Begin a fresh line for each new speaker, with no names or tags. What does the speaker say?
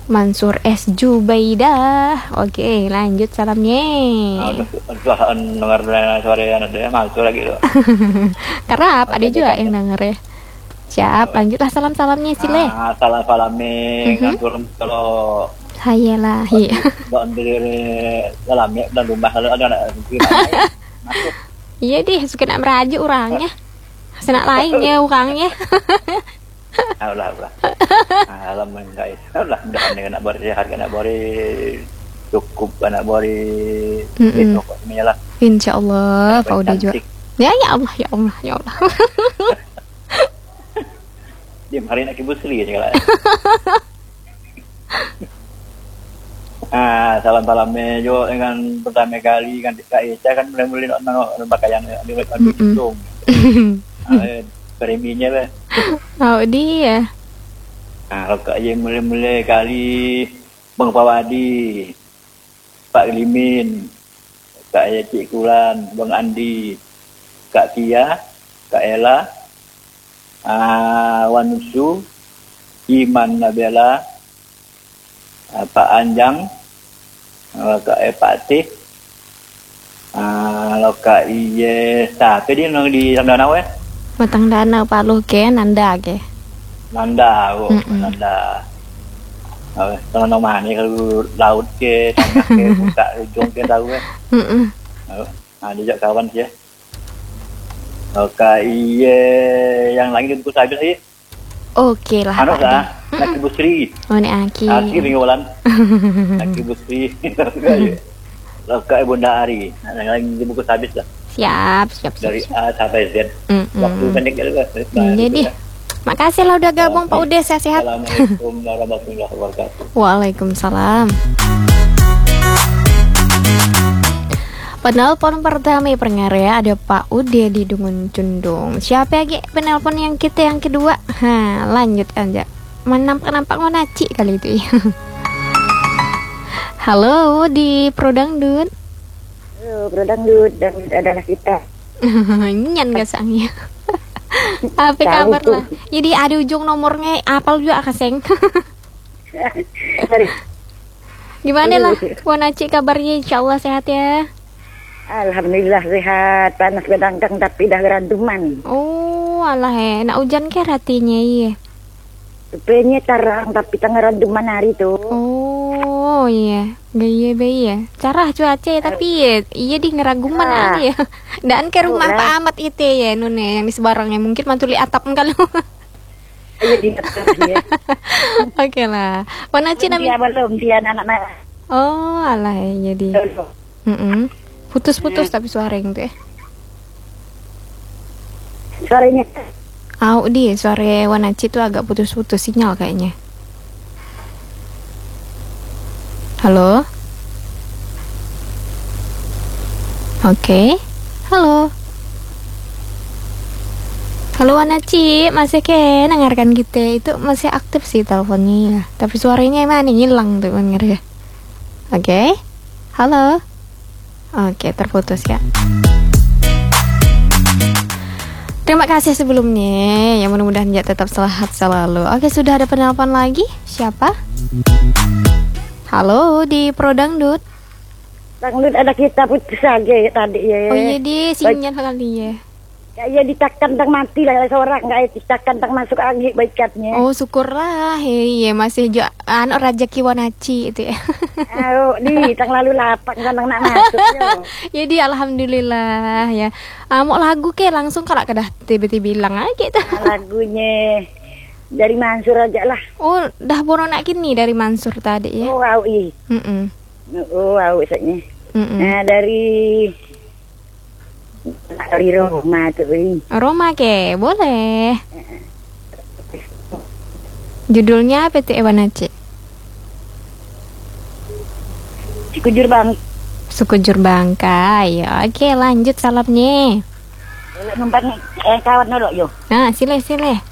Mansur S. Jubaidah. Oke, lanjut salamnya.
Udah dengar suara anak dia Mansur lagi loh.
Kerap ada juga yang denger ya. Siap, lanjutlah salamnya Sile.
Salam-salamnya Mansur kalau
Saya lah, iya.
Don beli salamnya dan rumah kalau ada anak gimana masuk.
Iya deh, suka nak merajuk orangnya. Senak lainnya orangnya.
Allah. Alhamdulillah guys. Allah mudah-mudahan anak bori sehat, anak bori cukup, anak bori itu semuanya lah.
Insyaallah, Pak udah juga. Ya Allah.
Dia hari nak kibusri segala. Salam-salamnya juga dengan pertama kali kan Kak Eca kan mulai pakaian di hidung. Preminya lah.
Oh dia.
Kalau Kak Eca mulai kali Bang Pawadi, Pak Limin, Kak Eca Cik Kulan, Bang Andi, Kak Kia, Kak Ella, Wanusu, Iman Nabela, Pak Anjang, Kak Epati, Kak Iye, siapa dia nong di Danau ya?
Matang danau Pak Luh ke Nanda ke.
Nanda. Kalau nama ni kalau laut ke, tanah ke, buka ujung ke tahu ya. Dia juga kawan dia. Kak Iye yang lain di Pusat sih.
Oke lah.
Anu lah, Aki Busri.
Oh ni Aki.
Aki Ringgolan. Aki Busri. Kak Bunda Ari. Yang lain di buku habis lah.
Siap.
Dari A sampai Z. Waktu pendek juga.
Jadi, makasih lah udah gabung Pak Ude, sehat-sehat.
Assalamualaikum warahmatullahi wabarakatuh.
Waalaikumsalam. Penelpon pertama pendengar ya, ada Pak Ude di Dungun Cundung. Siapa lagi penelpon yang kita yang kedua? Lanjut aja. Nampak ngonaci kali itu ya. Halo di Prodangdut.
Halo Prodangdut, dan adalah kita.
Nyan gak sangnya. Apa kabar lah? Jadi ada ujung nomornya apal juga kaseng. Gimana lah? Wonaci kabarnya insyaallah sehat ya.
Alhamdulillah sehat, panas bedangkang tapi dah geranduman.
Oh, alah nak hujan ke ratinya iya.
Rupanya tarang tapi tengah randuman hari tu.
Oh iya, gaya ya. Carah cuaca tapi iya di ngeraguman aja ya. Dan ke rumah Pak Ahmad itu ya nune yang di sebarangnya mungkin mantuli atap kalau.
Iya di atasnya.
Oke lah. Wonaci namanya
belum dia anak-anak.
Oh, alah ya jadi. Putus-putus tapi suara yang tuh ya.
Suaranya.
Di suara Wanaci tuh agak putus-putus sinyal kayaknya. Halo. Oke. Halo. Halo Wanaci, masih ke dengarkan kita itu masih aktif sih teleponnya ya. Tapi suaranya emang hilang tuh denger ya. Oke. Halo. Oke, terputus ya. Terima kasih sebelumnya. Ya mudah-mudahan ya tetap sehat selalu. Oke, sudah ada penelpon lagi. Siapa? Halo di Prodangdut.
Dangdut ada kita putus aja ya tadi ya.
Oh iya di sinyal kali ya.
Ya ditakan tang mati lah seorang enggak ditakan tang masuk angin baikatnya.
Oh syukurlah. Iya masih jo rezeki Wanaci itu ya.
Di tang lalu lapak kan nak masuk yo.
Jadi alhamdulillah ya. Mau lagu ke langsung kalau kedah tiba-tiba bilang aja gitu.
Lagunya dari Mansur aja lah.
Oh dah bono nak kini dari Mansur tadi ya.
Oh awi. Oh awi saja. Nah dari Roma tuh.
Roma ke, boleh. Judulnya apa tuh Wanaci? Sukujur Bangka. Ya, oke lanjut salamnya.
Numpang kawan dulu yo.
Nah, sile.